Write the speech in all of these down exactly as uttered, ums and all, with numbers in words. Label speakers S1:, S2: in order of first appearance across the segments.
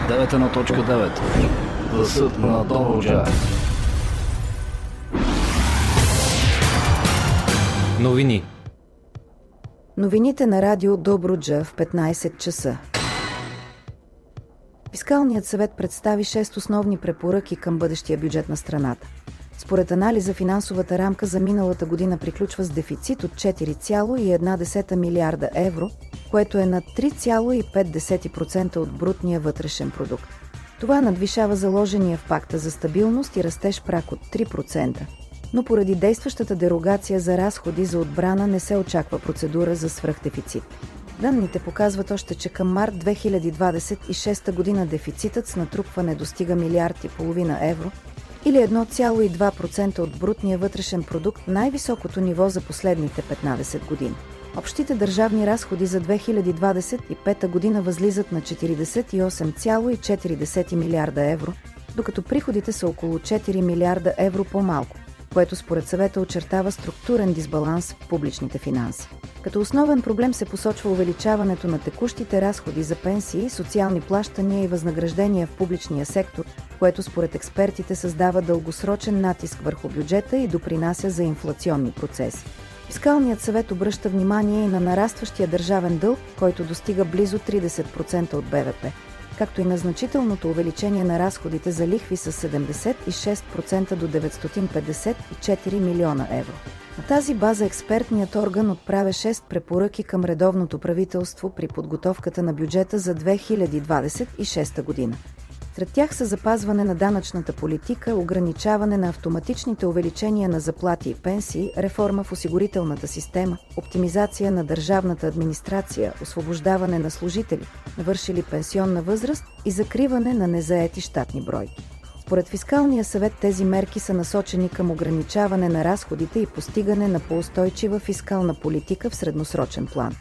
S1: девет едно точка девет. Гласът на Добруджа.
S2: Новини.
S3: Новините на радио Добруджа в петнайсет часа. Фискалният съвет представи шест основни препоръки към бъдещия бюджет на страната. Според анализа, финансовата рамка за миналата година приключва с дефицит от четири цяло и една десета милиарда евро, което е над три цяло и пет процента от брутния вътрешен продукт. Това надвишава заложения в пакта за стабилност и растеж праг от три процента. Но поради действащата дерогация за разходи за отбрана не се очаква процедура за свръхдефицит. Данните показват още, че към март две хиляди двадесет и шеста година дефицитът с натрупване достига милиард и половина евро или едно цяло и две процента от брутния вътрешен продукт, най-високото ниво за последните петнайсет години. Общите държавни разходи за две хиляди двадесет и пета година възлизат на четирийсет и осем цяло и четири милиарда евро, докато приходите са около четири милиарда евро по-малко, което според съвета очертава структурен дисбаланс в публичните финанси. Като основен проблем се посочва увеличаването на текущите разходи за пенсии, социални плащания и възнаграждения в публичния сектор, което според експертите създава дългосрочен натиск върху бюджета и допринася за инфлационни процеси. Фискалният съвет обръща внимание и на нарастващия държавен дълг, който достига близо трийсет процента от БВП, както и на значителното увеличение на разходите за лихви с седемдесет и шест процента до деветстотин петдесет и четири милиона евро. На тази база експертният орган отправя шест препоръки към редовното правителство при подготовката на бюджета за две хиляди двадесет и шеста година. Сред тях са запазване на данъчната политика, ограничаване на автоматичните увеличения на заплати и пенсии, реформа в осигурителната система, оптимизация на държавната администрация, освобождаване на служители, навършили пенсионна възраст и закриване на незаети щатни бройки. Според Фискалния съвет тези мерки са насочени към ограничаване на разходите и постигане на по-устойчива фискална политика в средносрочен план.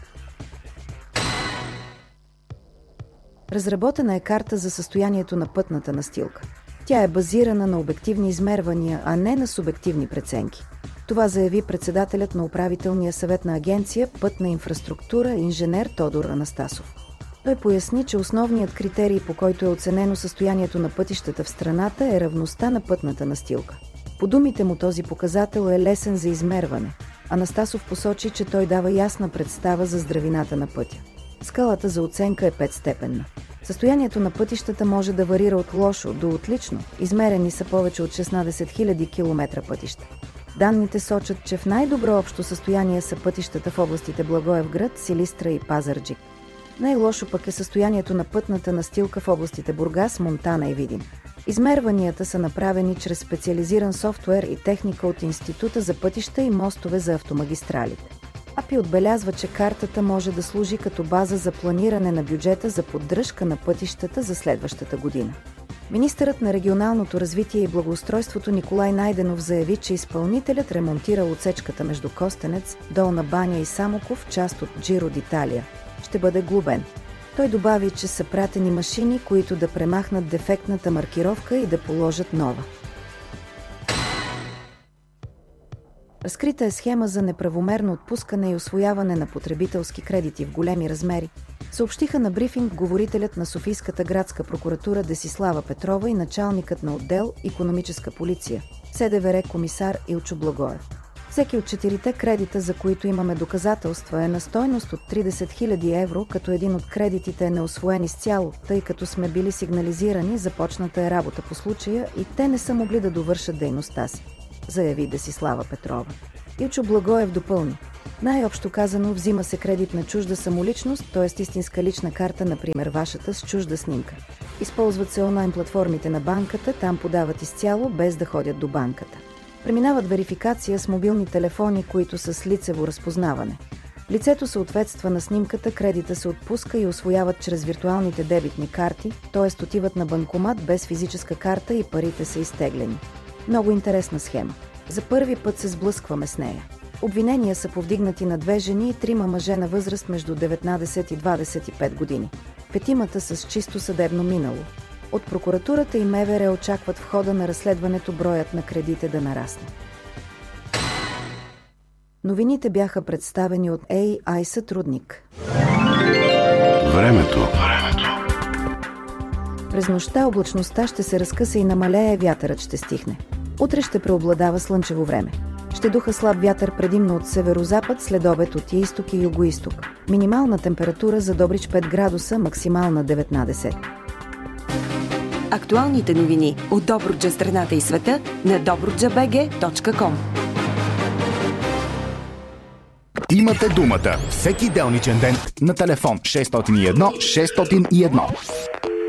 S3: Разработена е карта за състоянието на пътната настилка. Тя е базирана на обективни измервания, а не на субективни преценки. Това заяви председателят на управителния съвет на агенция Пътна инфраструктура инженер Тодор Анастасов. Той поясни, че основният критерий, по който е оценено състоянието на пътищата в страната, е равността на пътната настилка. По думите му, този показател е лесен за измерване. Анастасов посочи, че той дава ясна представа за здравината на пътя. Скалата за оценка е петстепенна. Състоянието на пътищата може да варира от лошо до отлично. Измерени са повече от шестнайсет хиляди километра пътища. Данните сочат, че в най-добро общо състояние са пътищата в областите Благоевград, Силистра и Пазарджик. Най-лошо пък е състоянието на пътната настилка в областите Бургас, Монтана и Видин. Измерванията са направени чрез специализиран софтуер и техника от Института за пътища и мостове за автомагистралите. АПИ отбелязва, че картата може да служи като база за планиране на бюджета за поддръжка на пътищата за следващата година. Министърът на регионалното развитие и благоустройството Николай Найденов заяви, че изпълнителят ремонтира отсечката между Костенец, Долна баня и Самоков, част от Джиро д'Италия. Ще бъде глобен. Той добави, че са пратени машини, които да премахнат дефектната маркировка и да положат нова. Разкрита е схема за неправомерно отпускане и усвояване на потребителски кредити в големи размери, съобщиха на брифинг говорителят на Софийската градска прокуратура Десислава Петрова и началникът на отдел Икономическа полиция, СДВР комисар Илчо Благоев. Всеки от четирите кредита, за които имаме доказателства, е на стойност от трийсет хиляди евро, като един от кредитите е неусвоен изцяло, тъй като сме били сигнализирани, започната е работа по случая и те не са могли да довършат дейността си, заяви Десислава Петрова. Илчо Благоев допълни: най-общо казано, взима се кредит на чужда самоличност, т.е. истинска лична карта, например вашата, с чужда снимка. Използват се онлайн платформите на банката, там подават изцяло, без да ходят до банката. Преминават верификация с мобилни телефони, които са с лицево разпознаване. Лицето съответства на снимката, кредита се отпуска и усвояват чрез виртуалните дебитни карти, т.е. отиват на банкомат без физическа карта и парите са изтеглени. Много интересна схема. За първи път се сблъскваме с нея. Обвинения са повдигнати на две жени и трима мъже на възраст между деветнайсет и двайсет и пет години. Петимата с чисто съдебно минало. От прокуратурата и МВР очакват в хода на разследването броят на кредите да нарасне. Новините бяха представени от Ей Ай сътрудник.
S4: Времето.
S3: През нощта облачността ще се разкъса и намалее, вятърът ще стихне. Утре ще преобладава слънчево време. Ще духа слаб вятър предимно от северозапад, след обед от изток и югоизток. Минимална температура за Добрич пет градуса, максимална деветнадесет.
S2: Актуалните новини от Добруджа, страната и света на добруджа точка бг точка ком.
S4: Имате думата всеки делничен ден на телефон шест зет и едно шест зет и едно.